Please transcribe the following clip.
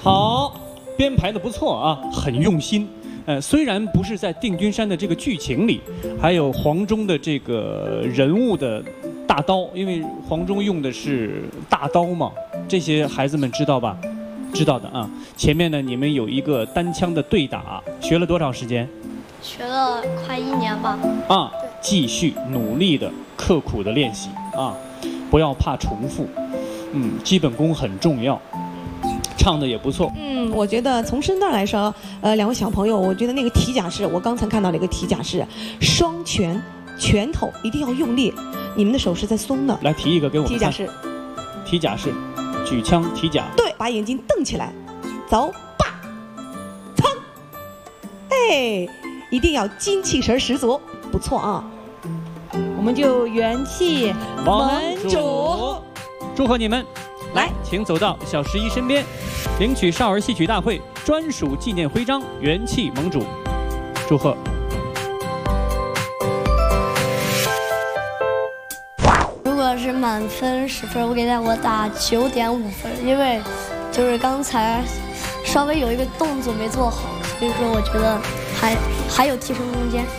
好，编排的不错啊，很用心。虽然不是在定军山的这个剧情里，还有黄忠的这个人物的大刀，因为黄忠用的是大刀嘛，这些孩子们知道吧？知道的啊。前面呢，你们有一个单枪的对打，学了多长时间？ 学了快1年吧。 啊，继续努力的、刻苦的练习啊，不要怕重复。基本功很重要。唱的也不错。 我觉得从身段来说，两位小朋友，我觉得那个提甲式，我刚才看到了一个提甲式，双拳，拳头一定要用力，你们的手是在松的。 来提一个给我们看。 提甲式， 提甲式，举枪提甲。 对，把眼睛瞪起来，走吧，噌，哎，一定要精气神十足，不错啊。 我们就元气盟主， 祝贺你们！ 来， 请走到小11身边，领取少儿戏曲大会专属纪念徽章，元气盟主，祝贺！ 如果是满分10分，我打9.5分，因为就是刚才稍微有一个动作没做好，所以说我觉得还有提升空间。